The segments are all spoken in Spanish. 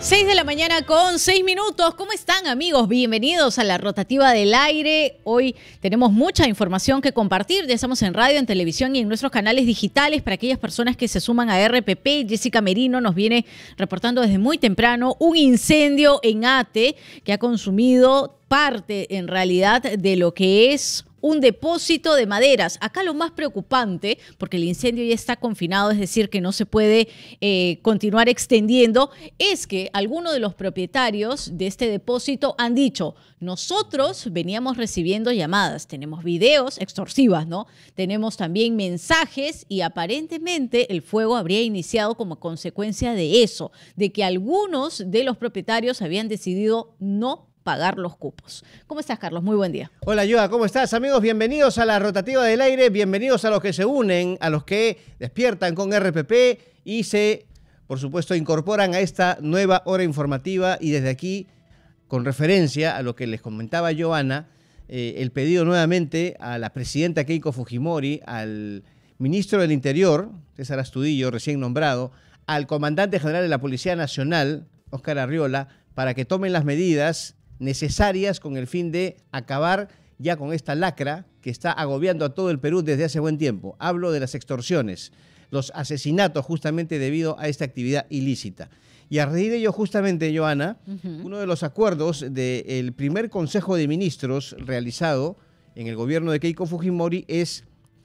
6 de la mañana con 6 minutos. ¿Cómo están, amigos? Bienvenidos a la Rotativa del Aire. Hoy tenemos mucha información que compartir. Ya estamos en radio, en televisión y en nuestros canales digitales. Para aquellas personas que se suman a RPP, Jessica Merino nos viene reportando desde muy temprano un incendio en Ate que ha consumido parte, en realidad, de lo que es un depósito de maderas. Acá lo más preocupante, porque el incendio ya está confinado, es decir, que no se puede continuar extendiendo, es que algunos de los propietarios de este depósito han dicho: nosotros veníamos recibiendo llamadas, tenemos videos extorsivas, ¿no? Tenemos también mensajes y aparentemente el fuego habría iniciado como consecuencia de eso, de que algunos de los propietarios habían decidido no pagar los cupos. ¿Cómo estás, Carlos? Muy buen día. Hola, Yoa, ¿cómo estás, amigos? Bienvenidos a la Rotativa del Aire, bienvenidos a los que se unen, a los que despiertan con RPP y se, por supuesto, incorporan a esta nueva hora informativa. Y desde aquí, con referencia a lo que les comentaba Joana, el pedido nuevamente a la presidenta Keiko Fujimori, al ministro del Interior, César Astudillo, recién nombrado, al comandante general de la Policía Nacional, Óscar Arriola, para que tomen las medidas necesarias con el fin de acabar ya con esta lacra que está agobiando a todo el Perú desde hace buen tiempo. Hablo de las extorsiones, los asesinatos justamente debido a esta actividad ilícita. Y a raíz de ello, justamente, Joana, uno de los acuerdos del primer Consejo de Ministros realizado en el gobierno de Keiko Fujimori es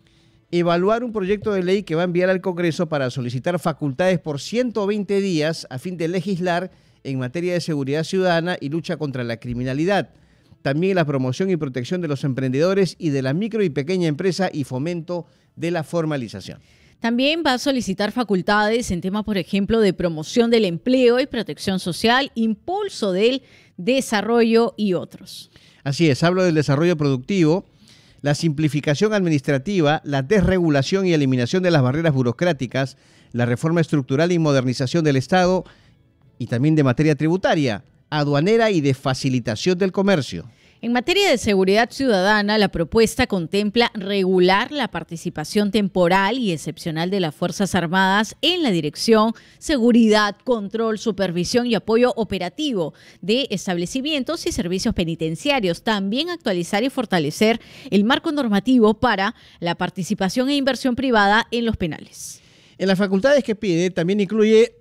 evaluar un proyecto de ley que va a enviar al Congreso para solicitar facultades por 120 días a fin de legislar en materia de seguridad ciudadana y lucha contra la criminalidad. También la promoción y protección de los emprendedores y de la micro y pequeña empresa y fomento de la formalización. También va a solicitar facultades en temas, por ejemplo, de promoción del empleo y protección social, impulso del desarrollo y otros. Así es, hablo del desarrollo productivo, la simplificación administrativa, la desregulación y eliminación de las barreras burocráticas, la reforma estructural y modernización del Estado, y también de materia tributaria, aduanera y de facilitación del comercio. En materia de seguridad ciudadana, la propuesta contempla regular la participación temporal y excepcional de las Fuerzas Armadas en la dirección, seguridad, control, supervisión y apoyo operativo de establecimientos y servicios penitenciarios. También actualizar y fortalecer el marco normativo para la participación e inversión privada en los penales. En las facultades que pide también incluye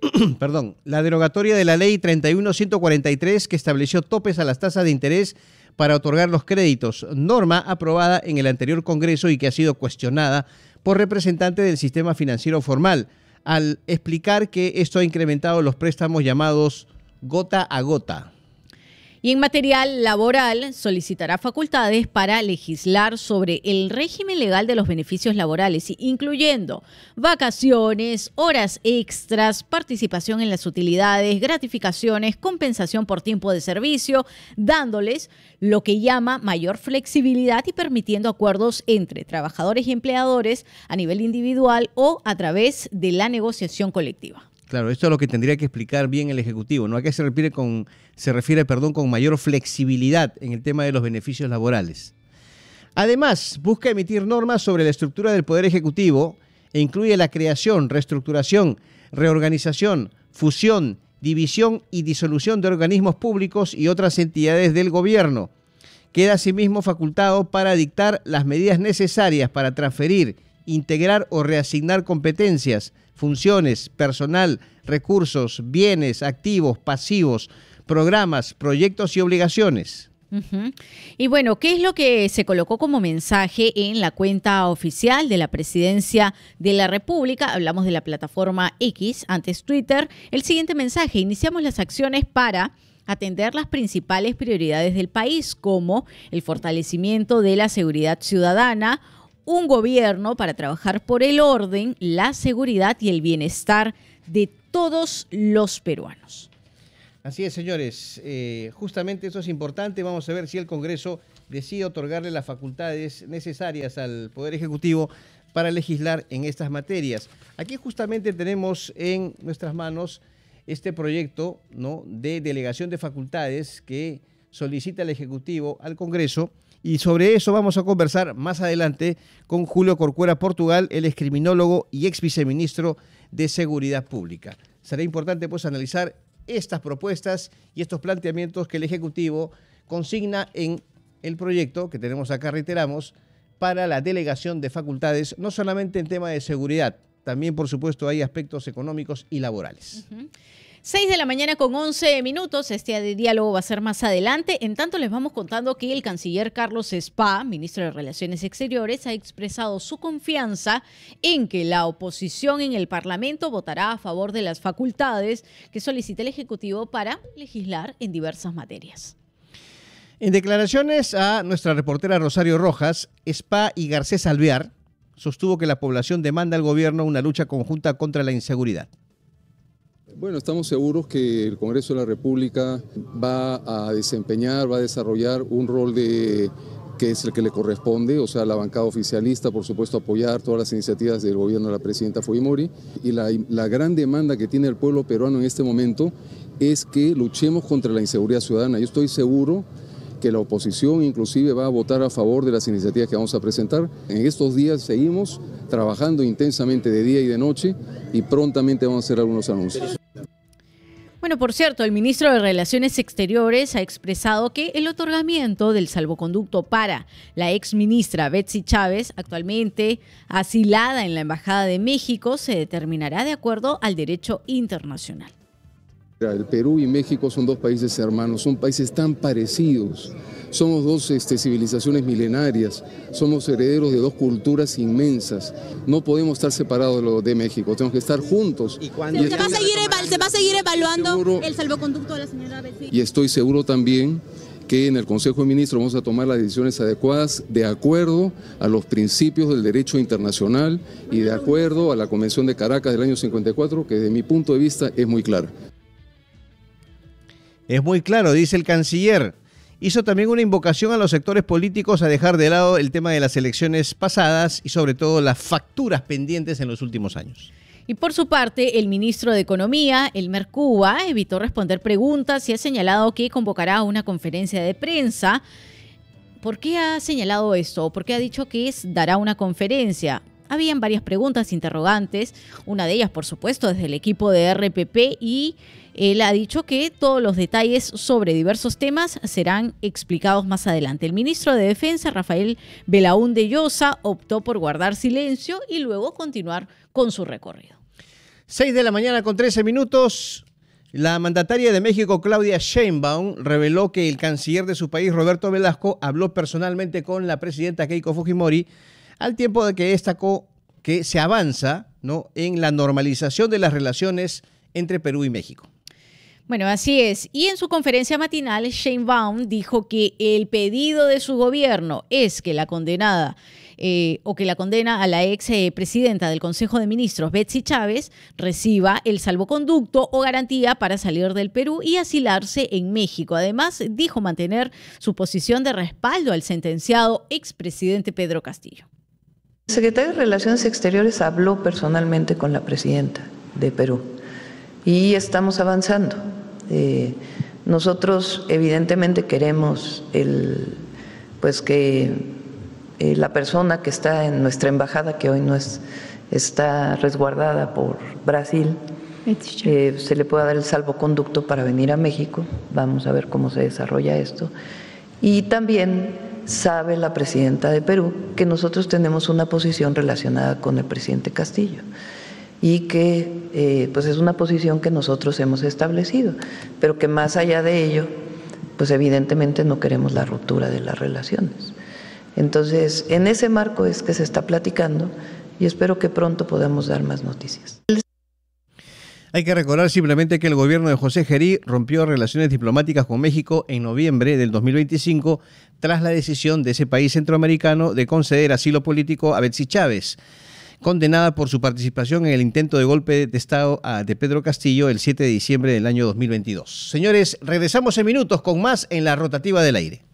la derogatoria de la ley 31.143 que estableció topes a las tasas de interés para otorgar los créditos, norma aprobada en el anterior Congreso y que ha sido cuestionada por representantes del sistema financiero formal, al explicar que esto ha incrementado los préstamos llamados gota a gota. Y en material laboral solicitará facultades para legislar sobre el régimen legal de los beneficios laborales, incluyendo vacaciones, horas extras, participación en las utilidades, gratificaciones, compensación por tiempo de servicio, dándoles lo que llama mayor flexibilidad y permitiendo acuerdos entre trabajadores y empleadores a nivel individual o a través de la negociación colectiva. Claro, esto es lo que tendría que explicar bien el Ejecutivo, ¿no? ¿A qué se refiere con mayor flexibilidad en el tema de los beneficios laborales? Además, busca emitir normas sobre la estructura del Poder Ejecutivo e incluye la creación, reestructuración, reorganización, fusión, división y disolución de organismos públicos y otras entidades del gobierno. Queda asimismo facultado para dictar las medidas necesarias para transferir, integrar o reasignar competencias, funciones, personal, recursos, bienes, activos, pasivos, programas, proyectos y obligaciones. Y bueno, ¿qué es lo que se colocó como mensaje en la cuenta oficial de la Presidencia de la República? Hablamos de la plataforma X, antes Twitter. El siguiente mensaje: iniciamos las acciones para atender las principales prioridades del país, como el fortalecimiento de la seguridad ciudadana, un gobierno para trabajar por el orden, la seguridad y el bienestar de todos los peruanos. Así es, señores. Justamente eso es importante. Vamos a ver si el Congreso decide otorgarle las facultades necesarias al Poder Ejecutivo para legislar en estas materias. Aquí justamente tenemos en nuestras manos este proyecto, ¿no?, de delegación de facultades que solicita el Ejecutivo al Congreso. Y sobre eso vamos a conversar más adelante con Julio Corcuera Portugal, él es criminólogo y ex viceministro de Seguridad Pública. Será importante pues analizar estas propuestas y estos planteamientos que el Ejecutivo consigna en el proyecto que tenemos acá, reiteramos, para la delegación de facultades, no solamente en tema de seguridad, también, por supuesto, hay aspectos económicos y laborales. 6 de la mañana con 11 minutos. Este diálogo va a ser más adelante. En tanto, les vamos contando que el canciller Carlos Spa, ministro de Relaciones Exteriores, ha expresado su confianza en que la oposición en el Parlamento votará a favor de las facultades que solicita el Ejecutivo para legislar en diversas materias. En declaraciones a nuestra reportera Rosario Rojas, Spa y Garcés Alvear sostuvo que la población demanda al gobierno una lucha conjunta contra la inseguridad. Bueno, estamos seguros que el Congreso de la República va a desempeñar, va a desarrollar un rol que es el que le corresponde, o sea, la bancada oficialista, por supuesto, apoyar todas las iniciativas del gobierno de la presidenta Fujimori. Y la gran demanda que tiene el pueblo peruano en este momento es que luchemos contra la inseguridad ciudadana. Yo estoy seguro que la oposición inclusive va a votar a favor de las iniciativas que vamos a presentar. En estos días seguimos trabajando intensamente de día y de noche y prontamente vamos a hacer algunos anuncios. Bueno, por cierto, el ministro de Relaciones Exteriores ha expresado que el otorgamiento del salvoconducto para la exministra Betsy Chávez, actualmente asilada en la Embajada de México, se determinará de acuerdo al derecho internacional. El Perú y México son dos países hermanos, son países tan parecidos, somos dos civilizaciones milenarias, somos herederos de dos culturas inmensas, no podemos estar separados de México, tenemos que estar juntos. ¿Se va a seguir evaluando el salvoconducto de la señora Betsy? Y estoy seguro también que en el Consejo de Ministros vamos a tomar las decisiones adecuadas de acuerdo a los principios del derecho internacional y de acuerdo a la Convención de Caracas del año 54, que desde mi punto de vista es muy clara. Es muy claro, dice el canciller. Hizo también una invocación a los sectores políticos a dejar de lado el tema de las elecciones pasadas y sobre todo las facturas pendientes en los últimos años. Y por su parte, el ministro de Economía, Elmer Cuba, evitó responder preguntas y ha señalado que convocará una conferencia de prensa. ¿Por qué ha señalado esto? ¿Por qué ha dicho que dará una conferencia? Habían varias preguntas interrogantes, una de ellas, por supuesto, desde el equipo de RPP, y él ha dicho que todos los detalles sobre diversos temas serán explicados más adelante. El ministro de Defensa, Rafael Belaúnde Llosa, optó por guardar silencio y luego continuar con su recorrido. 6 de la mañana con 13 minutos. La mandataria de México, Claudia Sheinbaum, reveló que el canciller de su país, Roberto Velasco, habló personalmente con la presidenta Keiko Fujimori, al tiempo de que destacó que se avanza, ¿no?, en la normalización de las relaciones entre Perú y México. Bueno, así es. Y en su conferencia matinal, Sheinbaum dijo que el pedido de su gobierno es que la condenada que la condena a la ex presidenta del Consejo de Ministros, Betsy Chávez, reciba el salvoconducto o garantía para salir del Perú y asilarse en México. Además, dijo mantener su posición de respaldo al sentenciado expresidente Pedro Castillo. El secretario de Relaciones Exteriores habló personalmente con la presidenta de Perú y estamos avanzando. Nosotros evidentemente queremos que la persona que está en nuestra embajada, que hoy está resguardada por Brasil, se le pueda dar el salvoconducto para venir a México. Vamos a ver cómo se desarrolla esto. Y también sabe la presidenta de Perú que nosotros tenemos una posición relacionada con el presidente Castillo y que pues es una posición que nosotros hemos establecido, pero que más allá de ello, pues evidentemente no queremos la ruptura de las relaciones. Entonces, en ese marco es que se está platicando y espero que pronto podamos dar más noticias. Hay que recordar simplemente que el gobierno de José Gerí rompió relaciones diplomáticas con México en noviembre del 2025 tras la decisión de ese país centroamericano de conceder asilo político a Betsy Chávez, condenada por su participación en el intento de golpe de Estado de Pedro Castillo el 7 de diciembre del año 2022. Señores, regresamos en minutos con más en la rotativa del aire.